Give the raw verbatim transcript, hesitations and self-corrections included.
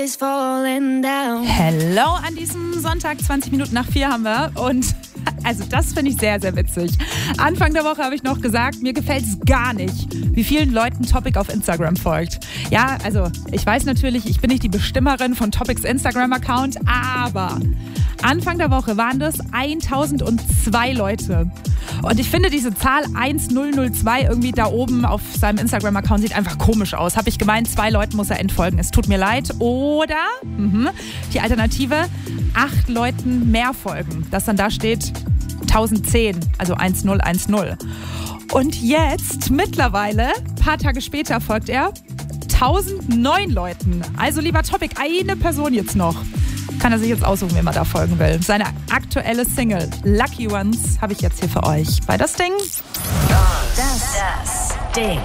Hello, an diesem Sonntag, zwanzig Minuten nach vier haben wir. Und also das finde ich sehr, sehr witzig. Anfang der Woche habe ich noch gesagt, mir gefällt es gar nicht, wie vielen Leuten Topic auf Instagram folgt. Ja, also ich weiß natürlich, ich bin nicht die Bestimmerin von Topics Instagram-Account, aber Anfang der Woche waren das tausendzwei Leute. Und ich finde diese Zahl tausendzwei irgendwie da oben auf seinem Instagram-Account sieht einfach komisch aus. Habe ich gemeint, zwei Leuten muss er entfolgen. Es tut mir leid. Oder mh, die Alternative, acht Leuten mehr folgen. Dass dann da steht tausendzehn, also tausendzehn. Und jetzt, mittlerweile, ein paar Tage später, folgt er tausendneun Leuten. Also lieber Topic, eine Person jetzt noch. Kann er sich jetzt aussuchen, wem er da folgen will. Seine aktuelle Single Lucky Ones habe ich jetzt hier für euch bei Das Ding. Das, das Ding.